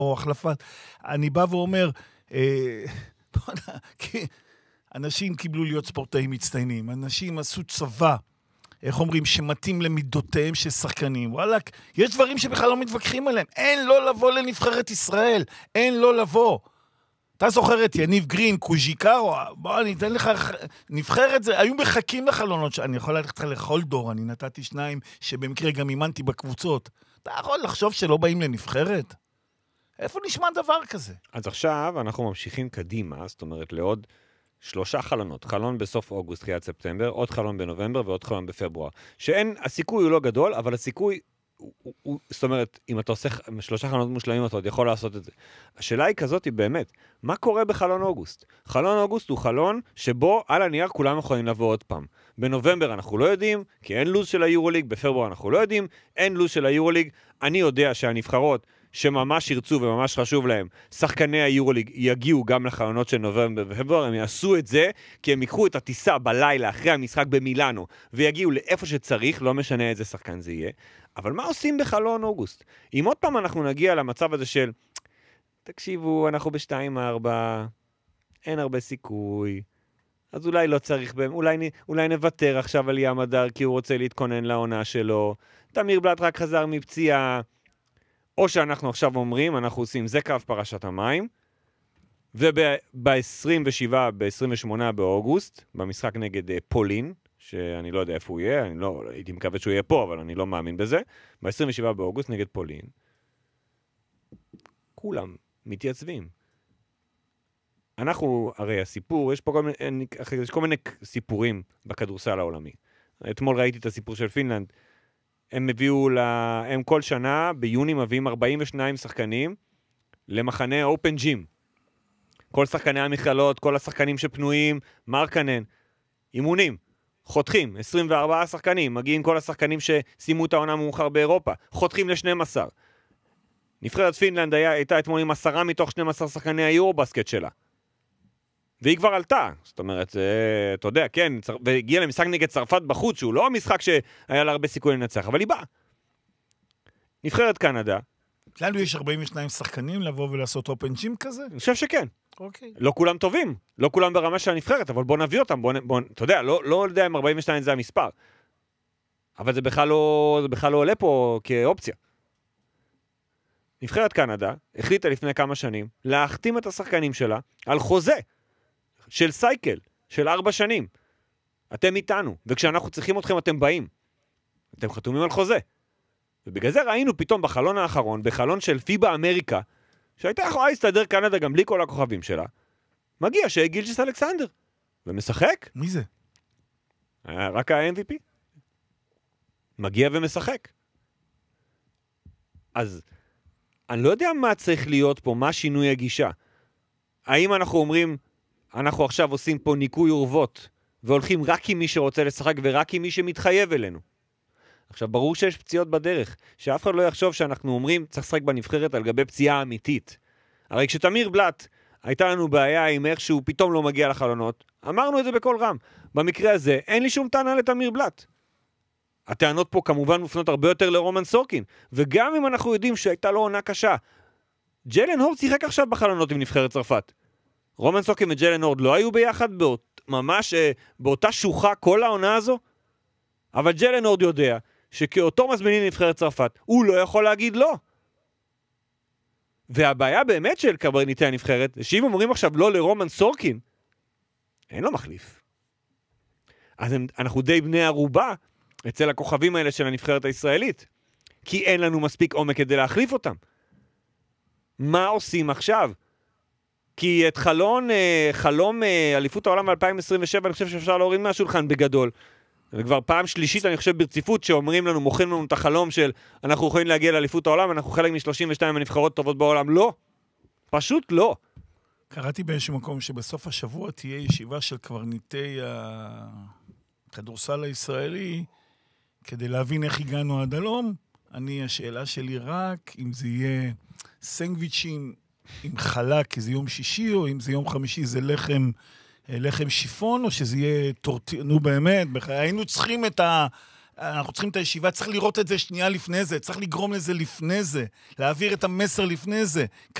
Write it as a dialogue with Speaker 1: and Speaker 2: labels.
Speaker 1: או החלפת. אני בא ואומר, כי אנשים קיבלו להיות ספורטאים מצטיינים, אנשים עשו צבא, איך אומרים, שמתאים למידותיהם של שחקנים. וואלק, יש דברים שבכלל לא מתווכחים עליהם. אין לא לבוא לנבחרת ישראל, אין לא לבוא. אתה זוכר את יניב גרין, קוז'יקרו, בוא, אני אתן לך, נבחרת זה, היו מחכים לחלונות, אני יכול ללכת לך לכל דור, אני נתתי 2 שבמקרה גם אימנתי בקבוצות. אתה יכול לחשוב שלא באים לנבחרת? איפה נשמע דבר כזה?
Speaker 2: אז עכשיו אנחנו ממשיכים קדימה, זאת אומרת לעוד 3 חלונות, חלון בסוף אוגוסט, תחילת ספטמבר, עוד חלון בנובמבר ועוד חלון בפברואר. שאין, הסיכוי הוא לא גדול, אבל הסיכוי, זאת אומרת, אם אתה עושה 3 חלונות מושלמים, אתה עוד יכול לעשות את זה. השאלה היא כזאת, היא באמת, מה קורה בחלון אוגוסט? חלון אוגוסט הוא חלון שבו על הנייר כולם יכולים לבוא עוד פעם. בנובמבר אנחנו לא יודעים, כי אין לוז של היורוליג, בפברואר אנחנו לא יודעים, אין לוז של היורוליג. אני יודע שהנבחרות שממש ירצו וממש חשוב להם, שחקני היורוליג יגיעו גם לחלונות של נובמבר ופברואר, הם יעשו את זה, כי הם ייקחו את הטיסה בלילה אחרי המשחק במילאנו, ויגיעו לאיפה שצריך, לא משנה איזה שחקן זה יהיה. אבל מה עושים בחלון אוגוסט? אם עוד פעם אנחנו נגיע למצב הזה של, תקשיבו, אנחנו ב-2-4, אין הרבה סיכוי, אז אולי לא צריך, אולי נוותר עכשיו על ים הדר, כי הוא רוצה להתכונן לעונה שלו, תמיר בלט רק חזר מפציעה, או שאנחנו עכשיו אומרים, אנחנו עושים זה קו פרשת המים, וב-27, ב-28 באוגוסט, במשחק נגד פולין, שאני לא יודע איפה הוא יהיה, אני לא, הייתי מקווה שהוא יהיה פה, אבל אני לא מאמין בזה, ב-27 באוגוסט נגד פולין, כולם מתייצבים. אנחנו, הרי הסיפור, יש כל מיני סיפורים בכדורסל העולמי. אתמול ראיתי את הסיפור של פינלנד, הם כל שנה, ביוני מביאים 42 שחקנים למחנה אופן ג'ים. כל שחקני המכללות, כל השחקנים שפנויים, מרקנן, אימונים, חותכים, 24 שחקנים, מגיעים כל השחקנים ששימו את העונה מאוחר באירופה, חותכים ל-12. נבחרת פינלנד הייתה אתמול עם 10 מתוך 12 שחקני היורובסקט שלה. והיא כבר עלתה, זאת אומרת, אתה יודע, כן, והגיעה למשחק נגד צרפת בחוץ, שהוא לא המשחק שהיה לה הרבה סיכוי לנצח, אבל היא באה. נבחרת קנדה.
Speaker 1: לנו יש 42 שחקנים לבוא ולעשות אופן ג'ים כזה?
Speaker 2: אני חושב שכן.
Speaker 1: אוקיי.
Speaker 2: לא כולם טובים, לא כולם ברמה של הנבחרת, אבל בוא נביא אותם, אתה יודע, לא יודע אם 42 זה המספר. אבל זה בכלל לא עולה פה כאופציה. נבחרת קנדה החליטה לפני כמה שנים להחתים את השחקנים שלה על חוזה של סייקל, של 4 שנים. אתם איתנו, וכשאנחנו צריכים אתכם אתם באים. אתם חתומים על חוזה. ובגלל זה ראינו פתאום בחלון האחרון, בחלון של פיבה אמריקה, שהייתה יכולה להסתדר קנדה גם בלי כל הכוכבים שלה, מגיע שגילג'ס אלכסנדר, ומשחק.
Speaker 1: מי זה?
Speaker 2: רק ה-MVP. מגיע ומשחק. אז אני לא יודע מה צריך להיות פה, מה שינוי הגישה. האם אנחנו אומרים, אנחנו עכשיו עושים פה ניקוי אורוות, והולכים רק עם מי שרוצה לשחק, ורק עם מי שמתחייב אלינו. עכשיו, ברור שיש פציעות בדרך, שאף אחד לא יחשוב שאנחנו אומרים, צריך לשחק בנבחרת על גבי פציעה אמיתית. הרי כשתמיר בלט, הייתה לנו בעיה עם איך שהוא פתאום לא מגיע לחלונות, אמרנו את זה בכל רם. במקרה הזה, אין לי שום טענה לתמיר בלט. הטענות פה כמובן מופנות הרבה יותר לרומן סורקין, וגם אם אנחנו יודעים שהייתה לו עונה קשה, ג'לן הורד שיחק עכשיו בחלונות עם נבחרת צרפת. רומן סורקין וג'לן הורד לא היו ביחד ממש באותה שוחה כל העונה הזו, אבל ג'לן הורד יודע שכאותו מזמינים נבחרת צרפת, הוא לא יכול להגיד לא. והבעיה באמת של קברניטי הנבחרת, זה שאם אומרים עכשיו לא לרומן סורקין, אין לו מחליף. אז אנחנו די בני ערובה אצל הכוכבים האלה של הנבחרת הישראלית, כי אין לנו מספיק עומק כדי להחליף אותם. מה עושים עכשיו? כי את חלום אליפות העולם ב-2027, אני חושב שאפשר להוריד מהשולחן בגדול. וכבר פעם שלישית, אני חושב ברציפות, שאומרים לנו, מוכרים לנו את החלום של אנחנו יכולים להגיע לאליפות העולם, אנחנו חלק מ-32 הנבחרות טובות בעולם. לא. פשוט לא.
Speaker 1: קראתי באיזשהו מקום שבסוף השבוע תהיה ישיבה של קברניטי הכדורסל הישראלי, כדי להבין איך הגענו עד הלום. השאלה שלי רק אם זה יהיה סנגוויצ'ים עם חלק, כי זה יום שישי, או אם זה יום חמישי, זה לחם שיפון, או שזה יהיה טורטי, נו באמת, היינו צריכים אנחנו צריכים את הישיבה, צריך לראות את זה שנייה לפני זה, צריך לגרום לזה לפני זה, להעביר את המסר לפני זה.